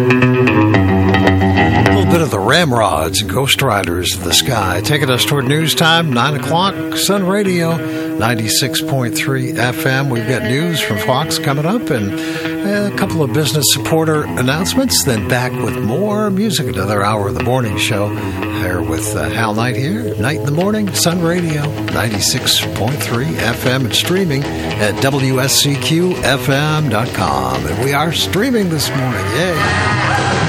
Bit of the Ramrods, Ghost Riders of the Sky, taking us toward news time, 9 o'clock, Sun Radio, 96.3 FM. We've got news from Fox coming up and a couple of business supporter announcements, then back with more music, another hour of the morning show here with Hal Knight here, Night in the Morning, Sun Radio, 96.3 FM, and streaming at WSCQFM.com. And we are streaming this morning, yay!